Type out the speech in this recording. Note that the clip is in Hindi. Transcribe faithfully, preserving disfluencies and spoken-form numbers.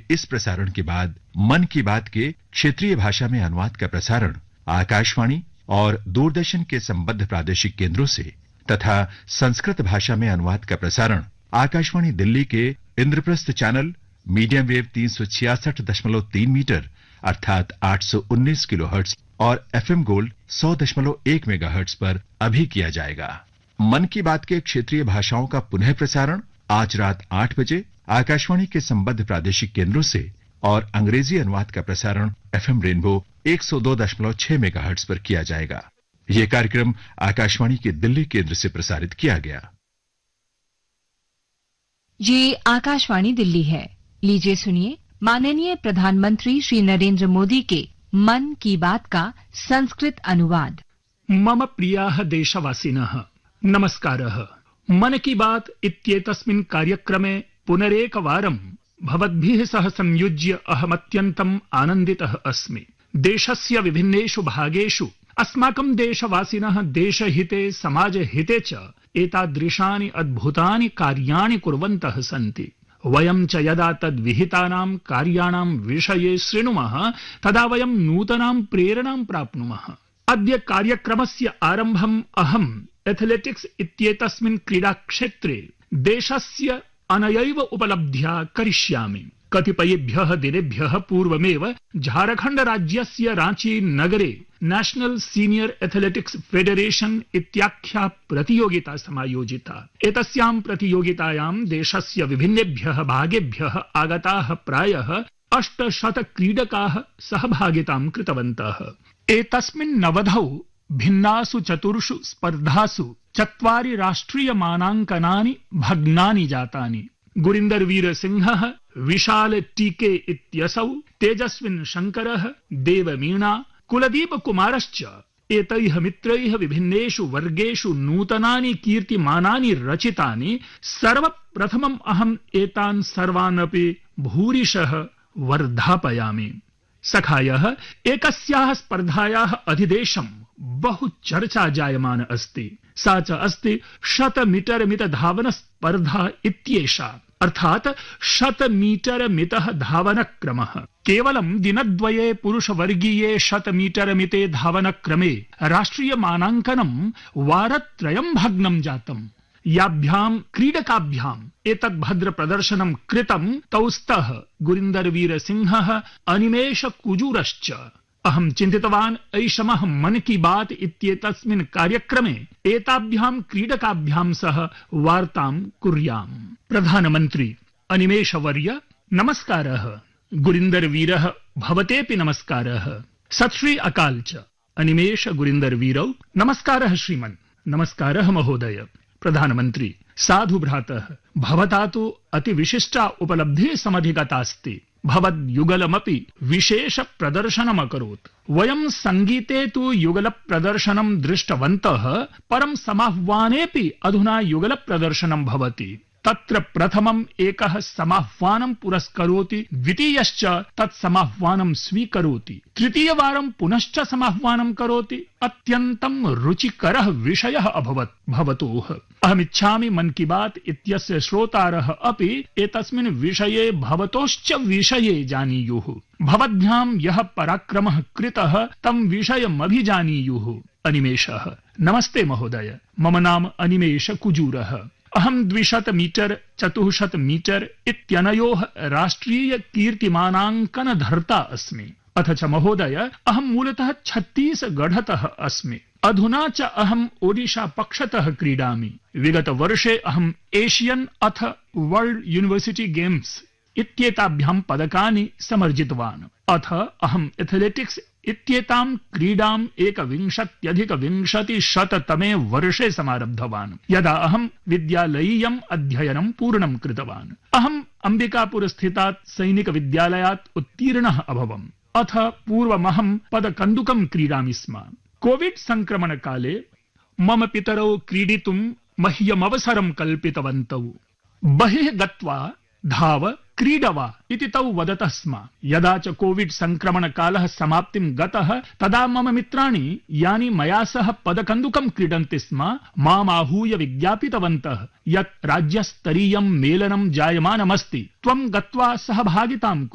इस प्रसारण के बाद मन की बात के क्षेत्रीय भाषा में अनुवाद का प्रसारण आकाशवाणी और दूरदर्शन के संबद्ध प्रादेशिक केंद्रों से तथा संस्कृत भाषा में अनुवाद का प्रसारण आकाशवाणी दिल्ली के इंद्रप्रस्थ चैनल मीडियम वेव तीन सौ छियासठ दशमलव तीन मीटर अर्थात आठ सौ उन्नीस किलोहर्ट्ज और एफएम गोल्ड सौ दशमलव एक मेगाहर्ट्ज पर अभी किया जाएगा। मन की बात के क्षेत्रीय भाषाओं का पुनः प्रसारण आज रात आठ बजे आकाशवाणी के संबद्ध प्रादेशिक केंद्रों से और अंग्रेजी अनुवाद का प्रसारण एफएम रेनबो एक सौ दो दशमलव छह मेगाहर्ट्ज पर किया जाएगा। यह कार्यक्रम आकाशवाणी के दिल्ली केंद्र से प्रसारित किया गया। ये आकाशवाणी दिल्ली है। लीजिए सुनिए माननीय प्रधानमंत्री श्री नरेंद्र मोदी के मन की बात का संस्कृत अनुवाद। मम प्रियाः देशवासिनः नमस्कारः। मन की बात इत्येतस्मिन् कार्यक्रमे पुनरेकवारं भवद्भिः सह संयुज्य अहमत्यन्तम् आनन्दितः अस्मि। देशस्य विभिन्नेषु भागेषु अस्माकं देशवासिनः देशहिते समाजहिते च एतादृशानि अद्भुतानि कार्याणि कुर्वन्तः सन्ति। वयं च यदा तद्विहितानां कार्याणां विषये शृणुमः तदा वयं नूतनां प्रेरणां प्राप्नुमः। अद्य कार्यक्रमस्य आरम्भम् अहम् एथलेटिक्स् इत्येतस्मिन् क्रीडाक्षेत्रे देशस्य अनयैव उपलब्ध्या करिष्यामि। कतिपयेभ्यः दिनेभ्यः पूर्वमेव झारखण्ड राज्यस्य रांची नगरे नेशनल सीनियर एथलेटिक्स फेडरेशन इत्याख्या प्रतियोगिता समायोजिता। एतस्यां प्रतियोगितायां देशस्य विभिन्नेभ्यः भागेभ्यः आगताः प्रायः अष्टशत क्रीडकाः सहभागितां कृतवन्तः। एतस्मिन् नवधौ भिन्नासु चतुर्षु स्पर्धासु चत्वारि राष्ट्रिय मानाङ्कनानि भग्नानि जातानि। गुरिन्दर वीर सिंहः, विशाल टीके इत्यसौ, तेजस्विन शंकरः, देवमीणा, कुलदीप कुमारश्च एतैः मित्रैः विभिन्नेषु वर्गेषु नूतनानि कीर्तिमानानि रचितानि। सर्वप्रथमम् अहम् एतान् सर्वान् अपि भूरिशः वर्धापयामि। सखायः एकस्याः स्पर्धायाः अधिदेशं बहु चर्चा जायमान अस्ति। सा च अस्ति शत मीटर मित धावन स्पर्धा इत्येषा, अर्थात शत मीटर मितः धावनक्रमः। केवलं दिनद्वये पुरुषवर्गीये शत मीटर मिते धावनक्रमे राष्ट्रिय मानाङ्कनं वारत्रयं भग्नं जातम्। याभ्यां क्रीडकाभ्याम् एतद् भद्र प्रदर्शनं कृतं तौ स्तः गुरिन्दर वीर सिंहः, अनिमेष कुजूरश्च। अहं चिन्तितवान् ऐषमः मन की बात इत्येतस्मिन् कार्यक्रमे एताभ्यां क्रीडकाभ्यां सह वार्तां कुर्याम्। प्रधानमन्त्री अनिमेषवर्य नमस्कारः। गुरिन्दर वीरः भवतेऽपि नमस्कारः। सत् श्री अकाल च। अनिमेष गुरिन्दर वीरौ नमस्कारः श्रीमन्। नमस्कारः महोदय। प्रधानमन्त्री साधु भ्रातः, भवता तु अति विशिष्टा उपलब्धिः समधिगतास्ति। भवद्युगलमपि विशेष प्रदर्शनमकरोत्। वयं संगीते तु युगल प्रदर्शनं दृष्टवन्तः, परं समाह्वानेऽपि अधुना युगल प्रदर्शनं भवति। तत्र प्रथमम् एकः समाह्वानं पुरस्करोति, द्वितीयश्च तत् समाह्वानं स्वीकरोति, तृतीयवारं पुनश्च समाह्वानं करोति। अत्यन्तं रुचिकरः विषयः अभवत् भवतोः। अहमिच्छामि मन की बात इत्यस्य श्रोतारः अपि एतस्मिन् विषये भवतोश्च विषये जानीयुः। भवद्भ्यां यः पराक्रमः कृतः तं विषयमभिजानीयुः। अनिमेषः नमस्ते महोदय। मम नाम अनिमेष कुजूरः। अहं द्विशत मीटर चतुःशत मीटर इत्यनयोः राष्ट्रीय कीर्तिमानाङ्कन धर्ता अस्मि। अथ च महोदय अहं मूलतः छत्तीसगढ़तः अस्मि। अधुना च अहम् ओडिशा पक्षतः क्रीडामि। विगत वर्षे अहम् एशियन अथ वर्ल्ड यूनिवर्सिटी गेम्स इत्येताभ्यां पदकानि समर्जितवान्। अथ अहम् एथलेटिक्स इत्येतां क्रीडाम् एकविंशत्यधिक विंशतिशततमे वर्षे समारब्धवान्, यदा अहम् विद्यालयीयम् अध्ययनं पूर्णं कृतवान्। अहम् अम्बिकापुर स्थितात् सैनिक विद्यालयात् उत्तीर्णः अभवम्। अथ पूर्वमहम् पदकन्दुकं क्रीडामि स्म। कोविड संक्रमण काले मम पितरौ क्रीडितुं मह्यमवसरं कल्पितवन्तौ। बहिः गत्वा धाव क्रीडवा इति तौ वदतः स्म। यदा च कोविड संक्रमण कालः समाप्तिं गतः तदा मम मित्राणि यानि मया सह पदकन्दुकं क्रीडन्ति स्म मामाहूय विज्ञापितवन्तः यत् राज्यस्तरीयं मेलनं जायमानमस्ति, त्वं गत्वा सहभागितां